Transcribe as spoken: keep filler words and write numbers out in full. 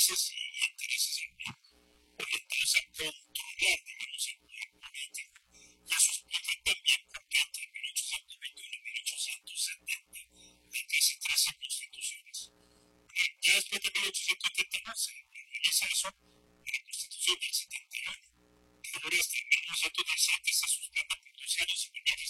intereses y intereses orientados a controlar, digamos, el poder político. Y eso explica también por qué entre mil ochocientos veintiuno y mil ochocientos setenta hay casi trece constituciones. Ya después de mil ochocientos setenta no se realiza eso en la Constitución del setenta y uno, que dura hasta mil novecientos diecisiete, se suspende por dos años y vuelve a